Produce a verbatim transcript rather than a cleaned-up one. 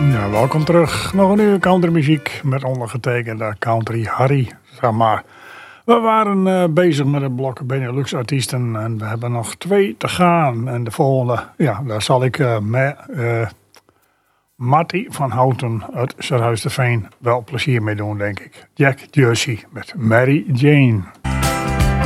Ja, welkom terug. Nog een uur countrymuziek met ondergetekende Country Harry, zeg maar. We waren uh, bezig met het blok Benelux artiesten en we hebben nog twee te gaan. En de volgende, ja, daar zal ik uh, met uh, Marty van Houten uit Surhuisterveen wel plezier mee doen, denk ik. Jack Jersey met Mary Jane.